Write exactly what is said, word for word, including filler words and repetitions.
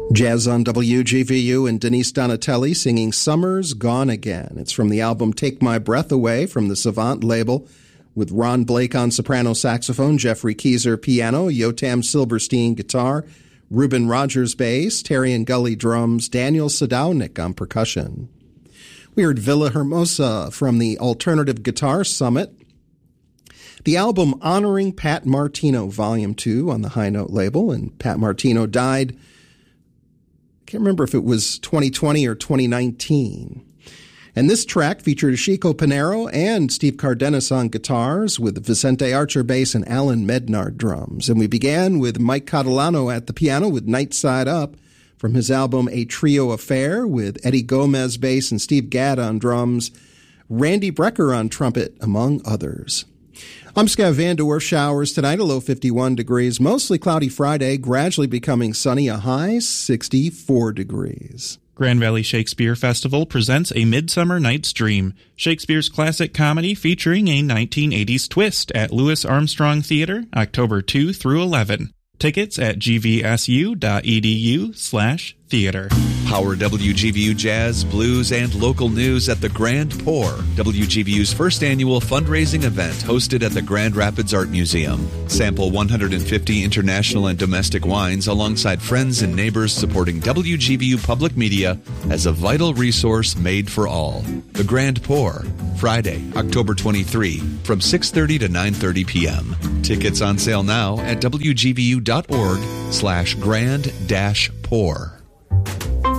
Jazz on W G V U and Denise Donatelli singing Summer's Gone Again. It's from the album Take My Breath Away from the Savant label, with Ron Blake on soprano saxophone, Jeffrey Keyser piano, Yotam Silverstein guitar, Ruben Rogers bass, Terry and Gully drums, Daniel Sadownik on percussion. We heard Villa Hermosa from the Alternative Guitar Summit. The album honoring Pat Martino, Volume two on the High Note label, and Pat Martino died, I can't remember if it was twenty twenty or twenty nineteen. And this track featured Chico Pinero and Steve Cardenas on guitars, with Vicente Archer bass and Alan Mednard drums. And we began with Mike Catalano at the piano with Night Side Up from his album A Trio Affair, with Eddie Gomez bass and Steve Gadd on drums, Randy Brecker on trumpet, among others. I'm Scott Van De Werf. Showers tonight, a low fifty-one degrees. Mostly cloudy Friday, gradually becoming sunny, a high sixty-four degrees. Grand Valley Shakespeare Festival presents A Midsummer Night's Dream, Shakespeare's classic comedy featuring a nineteen eighties twist at Louis Armstrong Theater, October second through eleventh. Tickets at gvsu.edu slash theater. Power W G V U Jazz, Blues, and local news at the Grand Pour, W G V U's first annual fundraising event hosted at the Grand Rapids Art Museum. Sample one hundred fifty international and domestic wines alongside friends and neighbors, supporting W G V U Public Media as a vital resource made for all. The Grand Pour, Friday, October twenty-third, from six thirty to nine thirty p.m. Tickets on sale now at W G V U dot org slash grand dash pour.